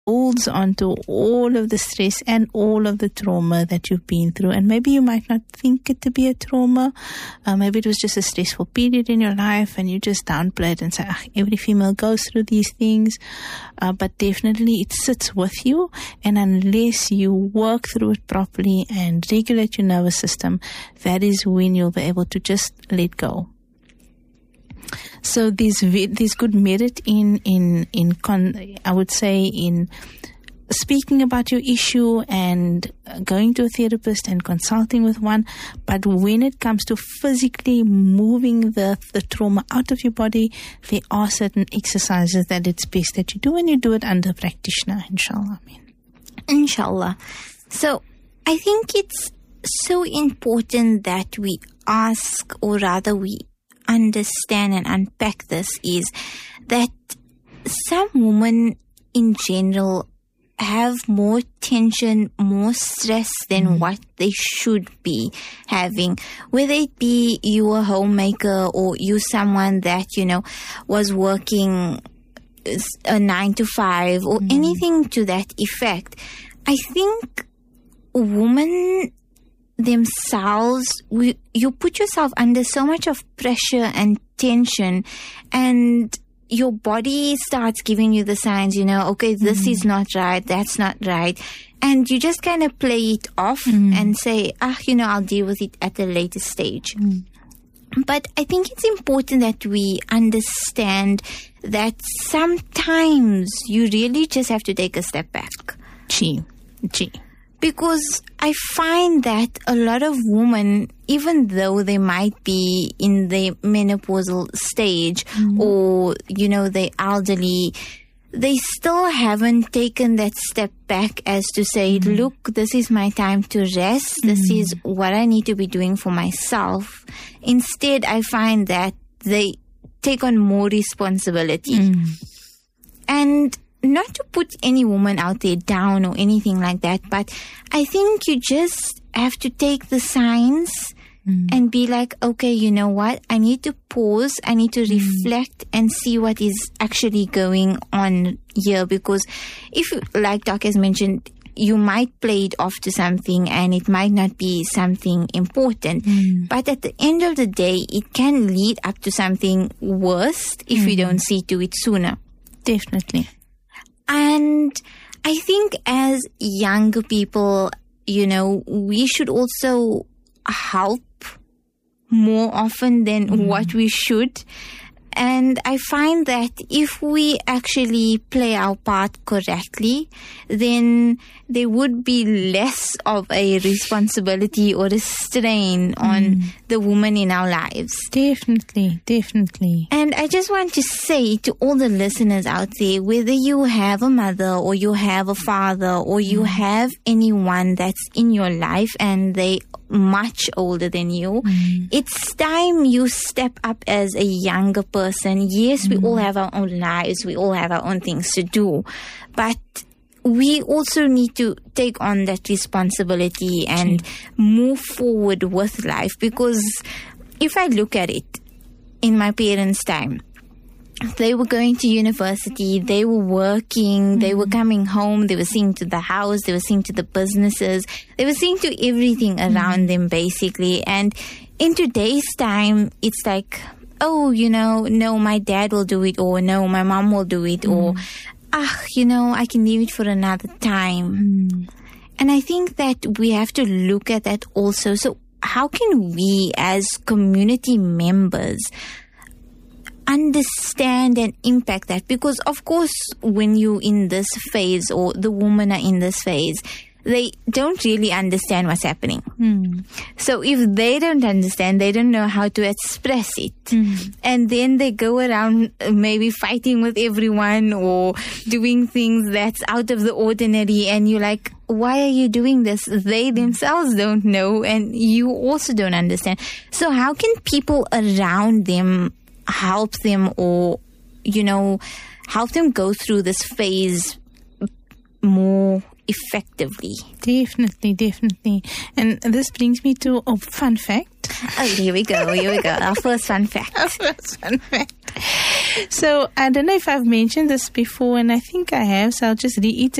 holds on to all of the stress and all of the trauma that you've been through. And maybe you might not think it to be a trauma. Maybe it was just a stressful period in your life and you just downplay it and say, every female goes through these things. But definitely it sits with you. And unless you work through it properly and regulate your nervous system, that is when you'll be able to just let go. So there's good merit in I would say in speaking about your issue and going to a therapist and consulting with one. But when it comes to physically moving the trauma out of your body, there are certain exercises that it's best that you do, and you do it under a practitioner, inshallah. Inshallah. So I think it's so important that we ask, or rather we understand and unpack this, is that some women in general have more tension, more stress than what they should be having. Whether it be you a homemaker or you someone that, was working a 9 to 5 or anything to that effect. I think women themselves, you put yourself under so much of pressure and tension, and your body starts giving you the signs, okay, this is not right, that's not right. And you just kind of play it off and say, I'll deal with it at a later stage. But I think it's important that we understand that sometimes you really just have to take a step back. Gee. Because I find that a lot of women, even though they might be in the menopausal stage or, they're elderly, they still haven't taken that step back as to say, look, this is my time to rest. This is what I need to be doing for myself. Instead, I find that they take on more responsibility. And not to put any woman out there down or anything like that, but I think you just have to take the signs and be like, okay, you know what? I need to pause. I need to reflect and see what is actually going on here. Because if, like Doc has mentioned, you might play it off to something and it might not be something important. But at the end of the day, it can lead up to something worse if you don't see to it sooner. Definitely. And I think as younger people, we should also help more often than what we should. And I find that if we actually play our part correctly, then there would be less of a responsibility or a strain on the woman in our lives. Definitely. And I just want to say to all the listeners out there, whether you have a mother or you have a father or you have anyone that's in your life and they much older than you, it's time you step up as a younger person. Yes, we all have our own lives, we all have our own things to do, but we also need to take on that responsibility and move forward with life. Because if I look at it, in my parents' time, they were going to university, they were working, they were coming home, they were seeing to the house, they were seeing to the businesses, they were seeing to everything around them basically. And in today's time, it's like, no, my dad will do it, or no, my mom will do it, or I can leave it for another time. And I think that we have to look at that also. So how can we as community members understand and impact that? Because of course, when you're in this phase, or the women are in this phase, they don't really understand what's happening. So if they don't understand, they don't know how to express it. And then they go around maybe fighting with everyone or doing things that's out of the ordinary. And you're like, why are you doing this? They themselves don't know, and you also don't understand. So how can people around them help them, or, help them go through this phase more effectively? Definitely. And this brings me to a fun fact. Oh, here we go. Our first fun fact. So I don't know if I've mentioned this before, and I think I have, so I'll just reiterate